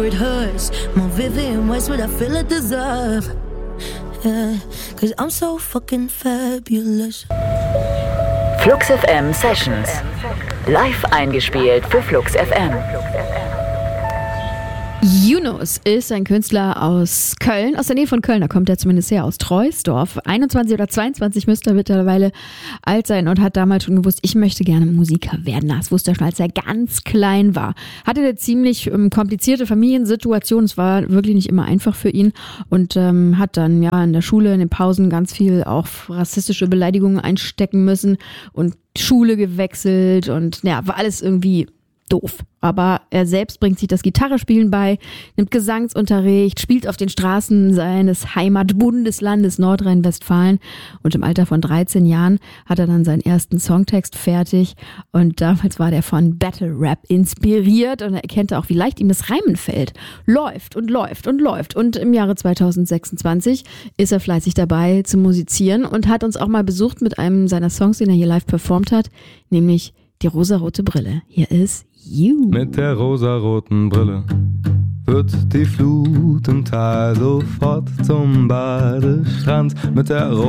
It hurts more vivid in ways what I feel I deserve. Yeah, 'cause I'm so fucking fabulous. Flux FM Sessions. Live eingespielt für Flux FM. Yunus ist ein Künstler aus Köln, aus der Nähe von Köln, da kommt er zumindest her, aus Treusdorf. 21 oder 22 müsste er mittlerweile alt sein und hat damals schon gewusst, ich möchte gerne Musiker werden. Das wusste er schon, als er ganz klein war. Hatte eine ziemlich komplizierte Familiensituation, es war wirklich nicht immer einfach für ihn und hat dann ja in der Schule, in den Pausen ganz viel auch rassistische Beleidigungen einstecken müssen und Schule gewechselt und ja, war alles irgendwie doof. Aber er selbst bringt sich das Gitarrespielen bei, nimmt Gesangsunterricht, spielt auf den Straßen seines Heimatbundeslandes Nordrhein-Westfalen und im Alter von 13 Jahren hat er dann seinen ersten Songtext fertig und damals war der von Battle Rap inspiriert und er erkannte auch, wie leicht ihm das Reimen fällt. Läuft und läuft und läuft und im Jahre 2026 ist er fleißig dabei zu musizieren und hat uns auch mal besucht mit einem seiner Songs, den er hier live performt hat, nämlich die rosarote Brille. Hier ist You. Mit der rosaroten Brille wird die Flut im Tal sofort zum Badestrand. Mit der